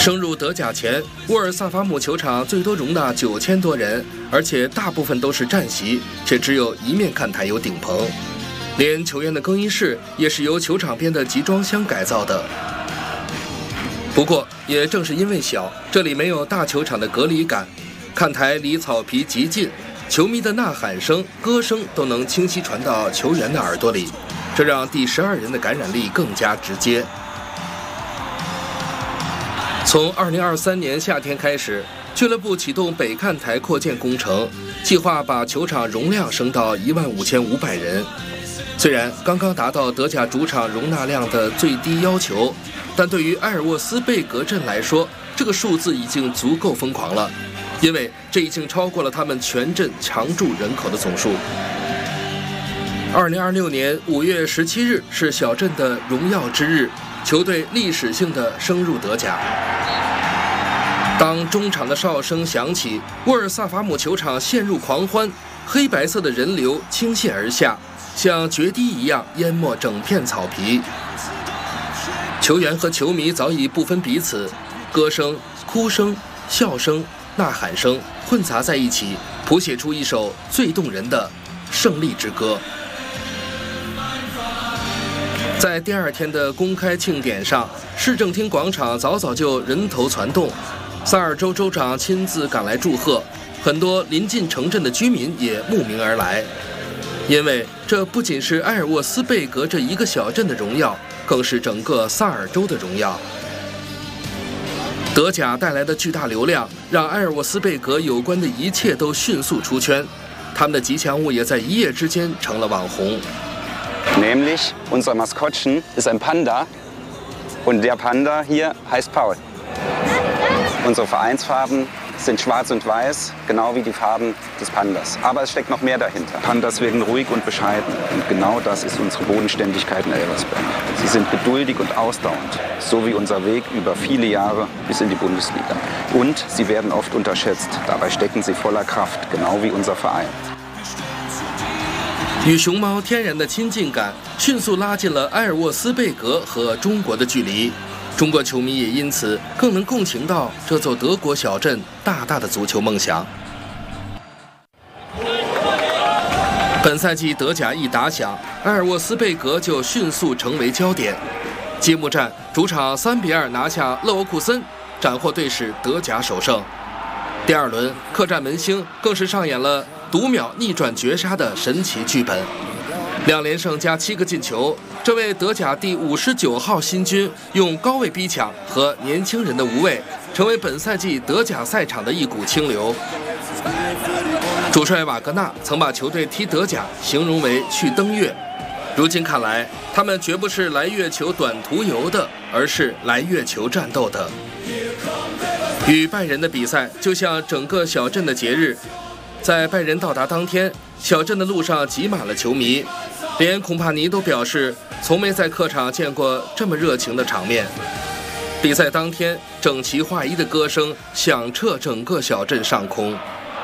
升入德甲前，沃尔萨法姆球场最多容纳9000多人，而且大部分都是站席，且只有一面看台有顶棚。连球员的更衣室也是由球场边的集装箱改造的。不过，也正是因为小，这里没有大球场的隔离感，看台离草皮极近，球迷的呐喊声、歌声都能清晰传到球员的耳朵里，这让第12人的感染力更加直接。从2023年夏天开始，俱乐部启动北看台扩建工程，计划把球场容量升到15500人。虽然刚刚达到德甲主场容纳量的最低要求，但对于埃尔沃斯贝格镇来说，这个数字已经足够疯狂了，因为这已经超过了他们全镇常住人口的总数。2026年5月17日是小镇的荣耀之日，球队历史性的升入德甲。当中场的哨声响起，沃尔萨法姆球场陷入狂欢，黑白色的人流倾泻而下，像决堤一样淹没整片草皮。球员和球迷早已不分彼此，歌声、哭声、笑声、呐喊声混杂在一起，谱写出一首最动人的胜利之歌。在第2天的公开庆典上，市政厅广场早早就人头攒动，萨尔州州长亲自赶来祝贺，很多临近城镇的居民也慕名而来。因为这不仅是埃尔沃斯贝格这一个小镇的荣耀，更是整个萨尔州的荣耀。德甲带来的巨大流量，让埃尔沃斯贝格有关的一切都迅速出圈，他们的吉祥物也在一夜之间成了网红。 Nämlich unser Maskottchen ist ein Panda und der Panda hier heißt Paul. Unsere Vereinsfarben sind schwarz und weiß, genau wie die Farben des Pandas. Aber es steckt noch mehr dahinter. Pandas wirken ruhig und bescheiden. Und genau das ist unsere Bodenständigkeit in Elversberg. Sie sind geduldig und ausdauernd, so wie unser Weg über viele Jahre bis in die Bundesliga. Und sie werden oft unterschätzt. Dabei stecken sie voller Kraft, genau wie unser Verein. 与熊猫天然的亲近感，迅速拉近了埃尔沃斯贝格和中国的距离。中国球迷也因此更能共情到这座德国小镇大大的足球梦想。本赛季德甲一打响，埃尔沃斯贝格就迅速成为焦点。揭幕战，主场3-2拿下勒沃库森，斩获队史德甲首胜。第2轮，客战门兴更是上演了读秒逆转绝杀的神奇剧本，2连胜加7个进球，这位德甲第59号新军用高位逼抢和年轻人的无畏，成为本赛季德甲赛场的一股清流。主帅瓦格纳曾把球队踢德甲形容为去登月，如今看来，他们绝不是来月球短途游的，而是来月球战斗的。与拜仁的比赛就像整个小镇的节日，在拜仁到达当天，小镇的路上挤满了球迷，连孔帕尼都表示从没在客场见过这么热情的场面。比赛当天，整齐划一的歌声响彻整个小镇上空。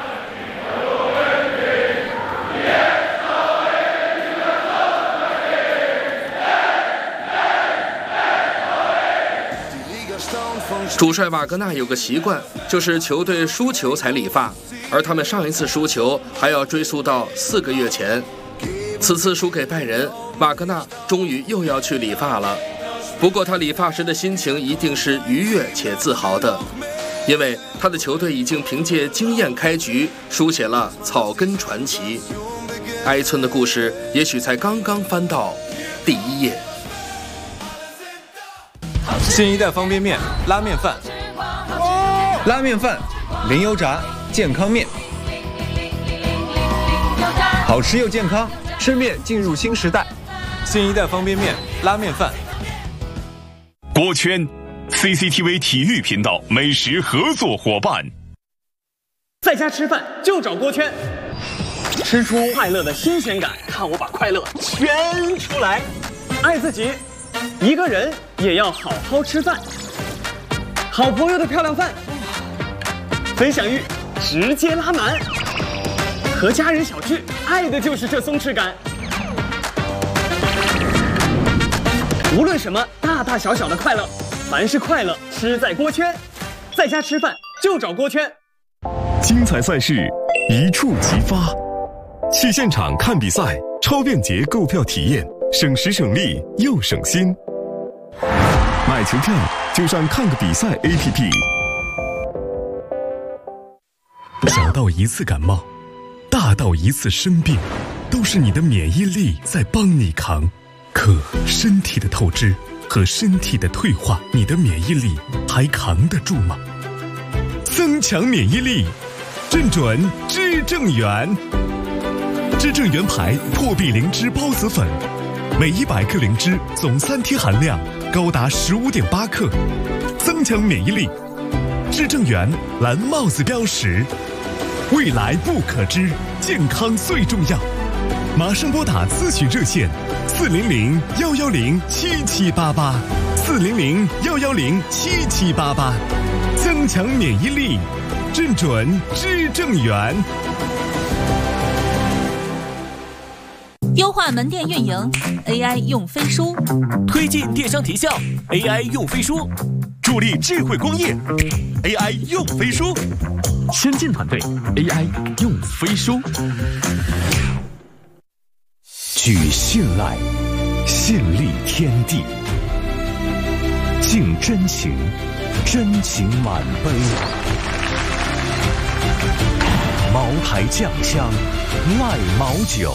主帅瓦格纳有个习惯，就是球队输球才理发，而他们上一次输球还要追溯到4个月前。此次输给拜仁，瓦格纳终于又要去理发了。不过他理发时的心情一定是愉悦且自豪的，因为他的球队已经凭借惊艳开局书写了草根传奇。埃村的故事也许才刚刚翻到第1页。 新一代方便面拉面饭， 拉面饭，零油炸，健康面，好吃又健康， 吃面进入新时代。新一代方便面拉面饭。 锅圈 CCTV 体育频道美食合作伙伴。 在家吃饭就找锅圈，吃出快乐的新鲜感，看我把快乐圈出来。爱自己，一个人也要好好吃饭。好朋友的漂亮饭，分享欲直接拉满。和家人小聚，爱的就是这松弛感。无论什么大大小小的快乐， 凡是快乐，吃在锅圈。在家吃饭就找锅圈。 精彩赛事一触即发，去现场看比赛，超便捷购票体验，省时省力又省心。买球票就上看个比赛 APP。小到一次感冒，大到一次生病，都是你的免疫力在帮你扛。可身体的透支和身体的退化，你的免疫力还扛得住吗？增强免疫力，正准知正元。知正元牌破壁灵芝孢子粉，每100克灵芝总3天含量高达15.8克，增强免疫力。知正元蓝帽子标识，未来不可知，健康最重要。马上拨打咨询热线400-110-7788，400-110-7788，增强免疫力，正准知正元。 优化门店运营 ，AI 用飞书； 推进电商提效 ，AI 用飞书；助力智慧工业 ，AI 用飞书； 先进团队 AI 用飞书。 举信赖，信立天地；敬真情，真情满杯；茅台酱香，赖茅酒。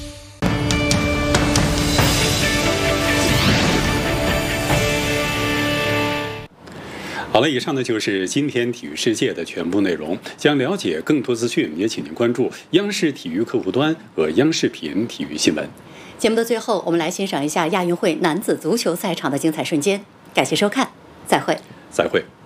好了，以上呢就是今天体育世界的全部内容。想了解更多资讯，也请您关注央视体育客户端和央视频体育新闻。 节目的最后，我们来欣赏一下亚运会男子足球赛场的精彩瞬间。感谢收看，再会。 再会。